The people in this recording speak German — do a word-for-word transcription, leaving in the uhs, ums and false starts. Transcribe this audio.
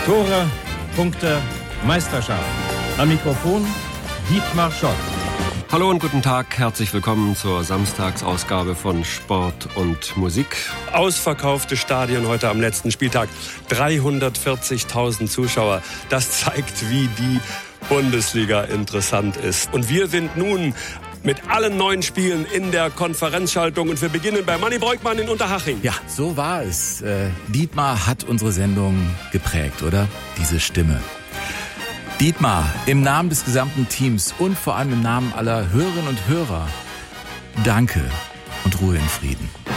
Tore, Punkte, Meisterschaft. Am Mikrofon Dietmar Schott. Hallo und guten Tag, herzlich willkommen zur Samstagsausgabe von Sport und Musik. Ausverkaufte Stadien heute am letzten Spieltag, dreihundertvierzigtausend Zuschauer. Das zeigt, wie die Bundesliga interessant ist. Und wir sind nun mit allen neuen Spielen in der Konferenzschaltung und wir beginnen bei Manni Breukmann in Unterhaching. Ja, so war es. Äh, Dietmar hat unsere Sendung geprägt, oder? Diese Stimme. Dietmar, im Namen des gesamten Teams und vor allem im Namen aller Hörerinnen und Hörer, danke und Ruhe in Frieden.